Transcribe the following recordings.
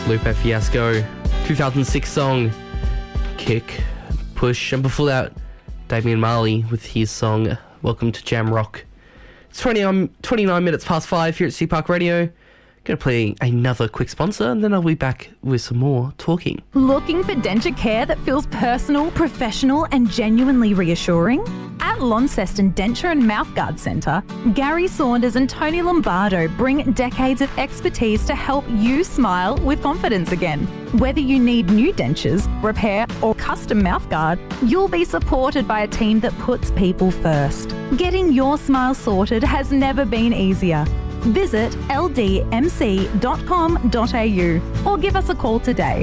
Lupe Fiasco, 2006 song, Kick, Push, and before that, Damian Marley with his song, Welcome to Jam Rock. It's 29 minutes past 5 here at City Park Radio. Going to play another quick sponsor, and then I'll be back with some more talking. Looking for denture care that feels personal, professional, and genuinely reassuring? At Launceston Denture and Mouthguard Centre, Gary Saunders and Tony Lombardo bring decades of expertise to help you smile with confidence again. Whether you need new dentures, repair, or custom mouthguard, you'll be supported by a team that puts people first. Getting your smile sorted has never been easier. Visit ldmc.com.au or give us a call today.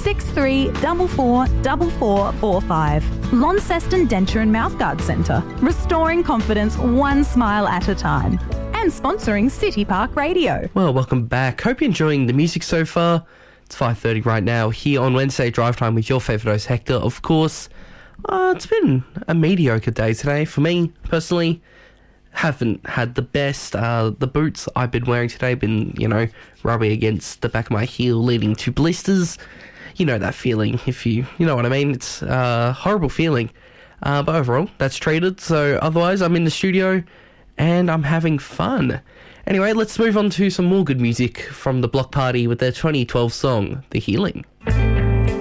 63444445. Launceston Denture and Mouthguard Centre. Restoring confidence one smile at a time. And sponsoring City Park Radio. Well, welcome back. Hope you're enjoying the music so far. It's 5:30 right now here on Wednesday Drive Time with your favourite host Hector. Of course, it's been a mediocre day today for me personally. Haven't had the best. The boots I've been wearing today been, rubbing against the back of my heel, leading to blisters. You know that feeling, if you know what I mean. It's a horrible feeling. But overall, that's treated. So otherwise, I'm in the studio and I'm having fun. Anyway, let's move on to some more good music from the Block Party with their 2012 song, The Healing.